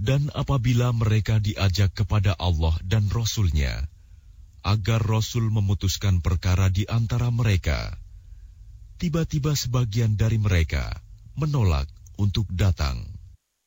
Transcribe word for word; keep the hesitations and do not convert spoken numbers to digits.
Dan apabila mereka diajak kepada Allah dan Rasul-Nya, agar Rasul memutuskan perkara di antara mereka, tiba-tiba sebagian dari mereka menolak untuk datang.